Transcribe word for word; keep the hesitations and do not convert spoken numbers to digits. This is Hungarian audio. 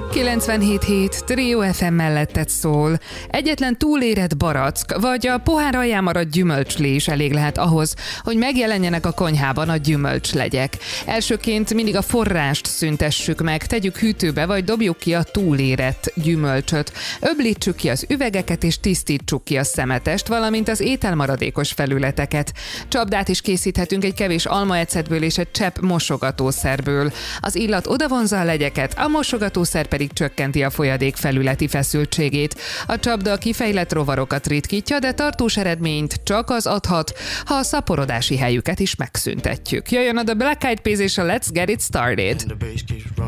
kilencvenhét hét Trio ef em mellettet szól. Egyetlen túlérett barack, vagy a pohár alján maradt gyümölcslé is elég lehet ahhoz, hogy megjelenjenek a konyhában a gyümölcslegyek. Elsőként mindig a forrást szüntessük meg, tegyük hűtőbe, vagy dobjuk ki a túlérett gyümölcsöt. Öblítsük ki az üvegeket, és tisztítsuk ki a szemetest, valamint az ételmaradékos felületeket. Csapdát is készíthetünk egy kevés almaecetből és egy csepp mosogatószerből. Az illat odavonza a legyeket, a mosogatószer pedig csökkenti a folyadék felületi feszültségét. A csapda kifejlett rovarokat ritkítja, de tartós eredményt csak az adhat, ha a szaporodási helyüket is megszüntetjük. Jöjjön a The Black Eyed Peas és a Let's Get It Started!